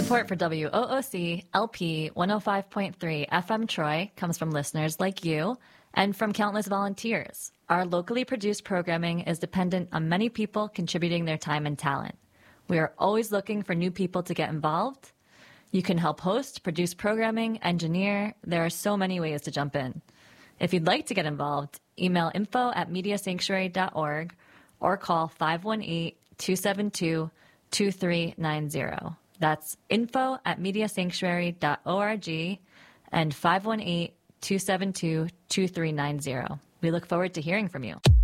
Support for WOOC LP 105.3 FM Troy comes from listeners like you and from countless volunteers. Our locally produced programming is dependent on many people contributing their time and talent. We are always looking for new people to get involved. You can help host, produce programming, engineer. There are so many ways to jump in. If you'd like to get involved, email info@mediasanctuary.org or call 518-272-2390. That's info@mediasanctuary.org and 518-272-2390. We look forward to hearing from you.